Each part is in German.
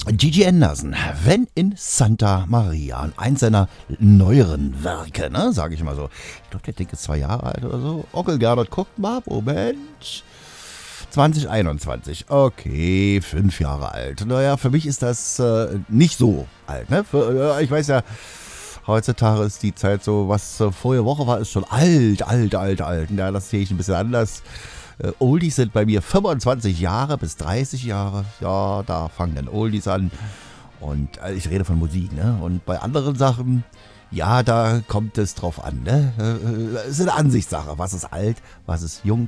Gigi Anderson, Wenn in Santa Maria, eins seiner neueren Werke, ne, sage ich mal so. Ich glaube, der Ding ist 2 Jahre alt oder so. Onkel Gernot, guckt mal, Moment. 2021, okay, 5 Jahre alt. Naja, für mich ist das nicht so alt, ne? Ich weiß ja, heutzutage ist die Zeit so, was vorige Woche war, ist schon alt. Ja, das sehe ich ein bisschen anders. Oldies sind bei mir 25 Jahre bis 30 Jahre. Ja, da fangen dann Oldies an. Und ich rede von Musik, ne? Und bei anderen Sachen, ja, da kommt es drauf an, ne? Es ist eine Ansichtssache. Was ist alt, was ist jung?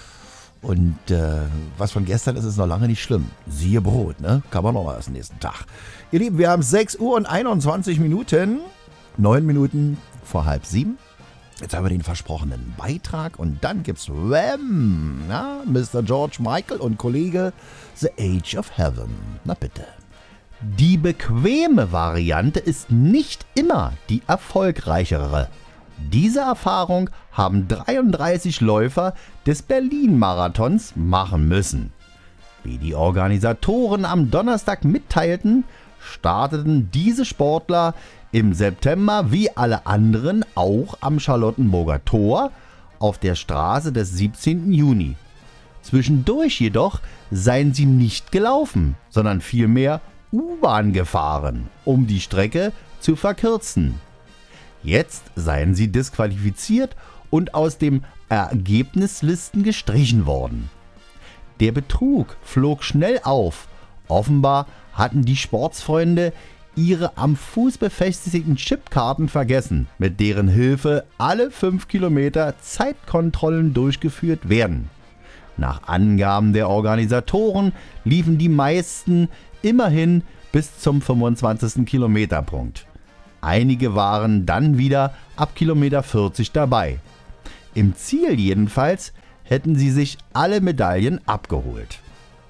Und was von gestern ist, ist noch lange nicht schlimm. Siehe Brot, ne? Kann man noch mal erst nächsten Tag. Ihr Lieben, wir haben 6 Uhr und 21 Minuten. 9 Minuten vor 6:30. Jetzt haben wir den versprochenen Beitrag und dann gibt's Wham! Ja, Mr. George Michael und Kollege The Age of Heaven. Na bitte. Die bequeme Variante ist nicht immer die erfolgreichere. Diese Erfahrung haben 33 Läufer des Berlin-Marathons machen müssen. Wie die Organisatoren am Donnerstag mitteilten, starteten diese Sportler im September wie alle anderen auch am Charlottenburger Tor auf der Straße des 17. Juni. Zwischendurch jedoch seien sie nicht gelaufen, sondern vielmehr U-Bahn gefahren, um die Strecke zu verkürzen. Jetzt seien sie disqualifiziert und aus dem Ergebnislisten gestrichen worden. Der Betrug flog schnell auf. Offenbar hatten die Sportsfreunde ihre am Fuß befestigten Chipkarten vergessen, mit deren Hilfe alle 5 Kilometer Zeitkontrollen durchgeführt werden. Nach Angaben der Organisatoren liefen die meisten immerhin bis zum 25. Kilometerpunkt. Einige waren dann wieder ab Kilometer 40 dabei. Im Ziel jedenfalls hätten sie sich alle Medaillen abgeholt.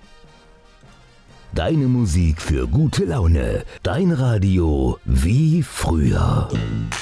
Deine Musik für gute Laune. Dein Radio wie früher.